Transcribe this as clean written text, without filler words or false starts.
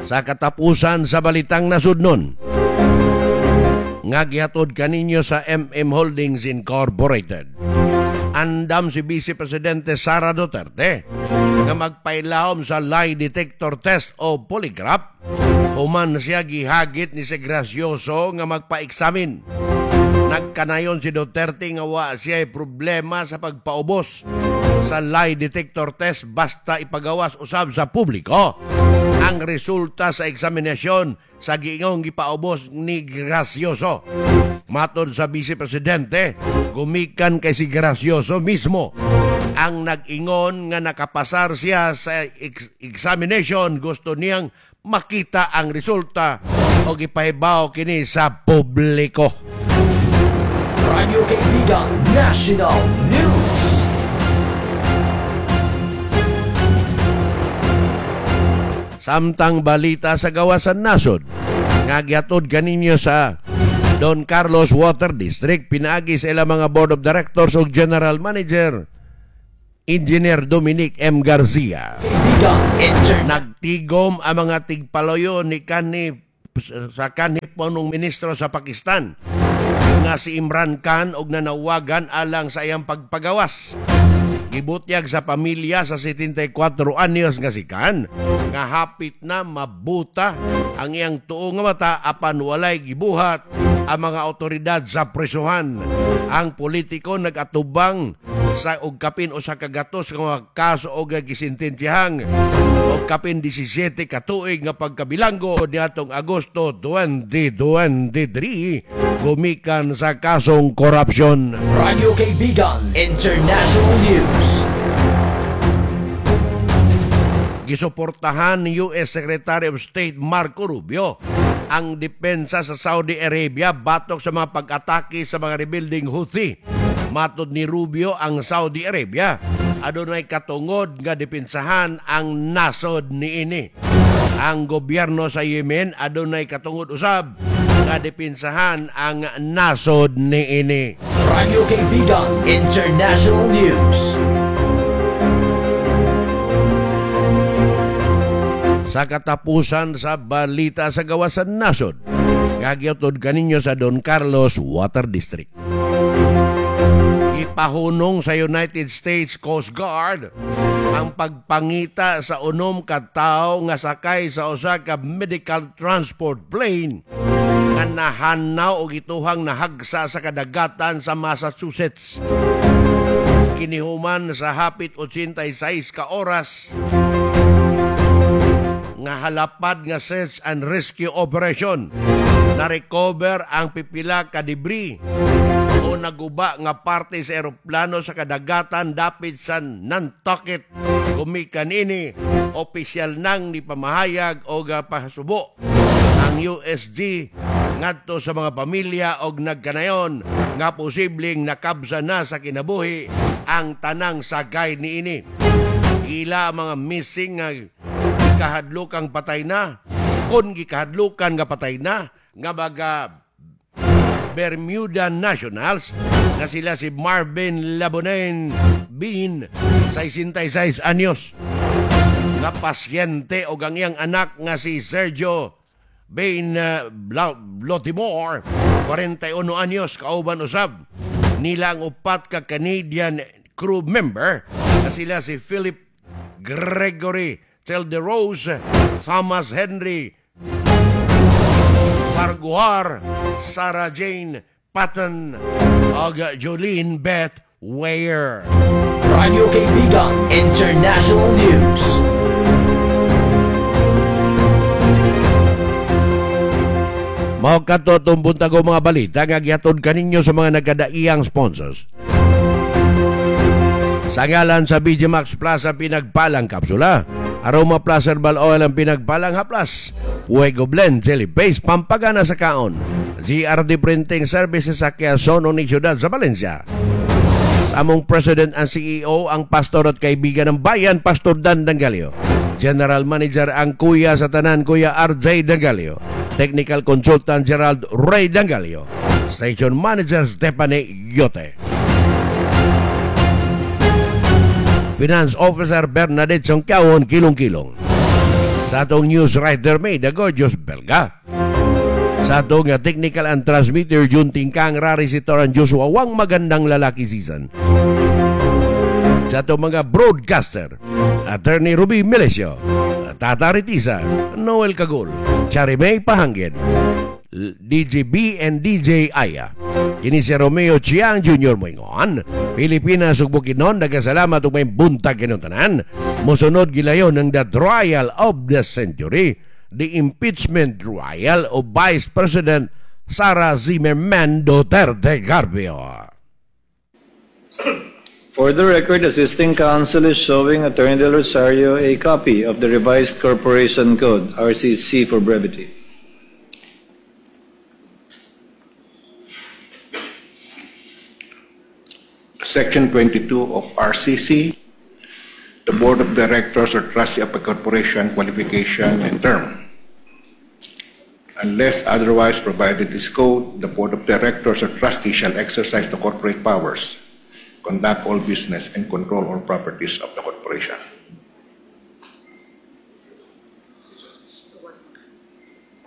Sa katapusan sa balitang nasudnon, nga gihatod kaninyo sa MM Holdings Incorporated. Andam si Vice Presidente Sara Duterte nga magpailahom sa lie detector test o polygraph. Human siya gihagit ni si Gracioso nga magpa-examine. Nagkanayon si Duterte nga wa siya problema sa pagpaubos sa lie detector test basta ipagawas usab sa publiko ang resulta sa eksaminasyon sa giingong gipaubos ni Gracioso. Matod sa Vice Presidente, gumikan kay si Gracioso mismo ang nag-ingon nga nakapasar siya sa examination. Gusto niyang makita ang resulta o gipahibaw kini sa publiko. Radio Kaibigan National News. Samtang balita sa gawasan nasod, nga gihatod kaninyo sa Don Carlos Water District, pinaagi sa ilang mga Board of Directors o General Manager, Engineer Dominic M. Garcia. Nagtigom ang mga tigpaloyo ni sa kanhipong ministro sa Pakistan nga si Imran Khan og nanawagan alang sa iyang pagpagawas. Gibutyag sa pamilya sa 74 anyos nga si Khan nga hapit na mabuta ang iyang tuo nga mata apan walay gibuhat ang mga otoridad sa presuhan. Ang politiko nag-atubang sa og kapin usa ka gatos nga mga kaso og gisintensyahan og kapin 17 ka tuig nga pagkabilanggo niadtong Agosto 2023 gumikan sa kasong korupsyon. Radio Kaibigan International News. Gisuportahan ni US Secretary of State Marco Rubio ang depensa sa Saudi Arabia batok sa mga pag-atake sa mga rebuilding Houthi. Matod ni Rubio, ang Saudi Arabia adunay katungod nga depensahan ang nasod niini. Ang gobyerno sa Yemen adunay katungod usab nga depensahan ang nasod niini. Radio Kaibigan International News. Sa katapusan sa balita sa gawasan nasod, gagyatod kaninyo sa Don Carlos Water District. Ipahunong sa United States Coast Guard ang pagpangita sa unom ka tawo nga sakay sa usa ka medical transport plane nga nahanaw og ituhang nahagsa sa kadagatan sa Massachusetts. Kinihuman sa hapit 86 ka oras nga halapad nga search and rescue operation. Na-recover ang pipila ka debris o naguba nga parte sa eroplano sa kadagatan dapit sa Nantucket. Gumikan ini, opisyal nang ni pamahayag o pahasubo ang USG ngadto sa mga pamilya og nagkanayon nga posibleng nakabsa na sa kinabuhi ang tanang sagay niini. Gila mga missing nga gikahadlukang patay na, kung gikahadlukan nga patay na, nga mga Bermuda Nationals na sila si Marvin Labonen Bean, 66 anyos, nga pasyente o ang iyang anak nga si Sergio Bain Blotimore, 41 anyos, kauban usab nila ang upat ka Canadian crew member na sila si Philip Gregory Telderose, Thomas Henry Farguar, Sarah Jane Patton ug Jolene Beth Weir. Radio Kaibigan International News. Mao kadto tong buntago mga balita nga gihatod kaninyo sa mga nagkadaiyang sponsors. Sa ngalan sa BG Max Plus ang pinagpalang kapsula, Aroma Plus Herbal Oil ang pinagpalang haplas, Fuego Blend Jelly Base pampagana sa kaon, GRD Printing Services sa Quezon, Ciudad sa Valencia. Sa among President and CEO ang pastor at kaibigan ng bayan, Pastor Dan Dangalio. General Manager ang Kuya sa Tanan, Kuya RJ Dangalio. Technical Consultant Gerald Ray Dangalio. Station Manager Stephanie Yote. Finance Officer Bernadette Songkawon, Kilong-Kilong. Sa atong news writer may Dagojos Belga. Sa atong technical and transmitter Junting Kang Rarisitoran Joshua Wang magandang lalaki season. Sa atong mga broadcaster Attorney Ruby Melesio, Tata Ritisa, Noel Cagol, Charimay Pahangin, DJ B and DJ Aya. Kini si Romeo Chiang Jr. Moingon, Pilipinas ug Bukidnon, nagasalamat ug may buntag kinuntanan. Musunod gilayon ng the trial of the century, the impeachment trial of Vice President Sara Zimmerman Duterte Carpio. For the record, assisting counsel is showing Attorney Del Rosario a copy of the revised Corporation Code, RCC for brevity. Section 22 of RCC, the Board of Directors or Trustee of a Corporation qualification and term. Unless otherwise provided in this code, the Board of Directors or Trustee shall exercise the corporate powers, conduct all business, and control all properties of the corporation.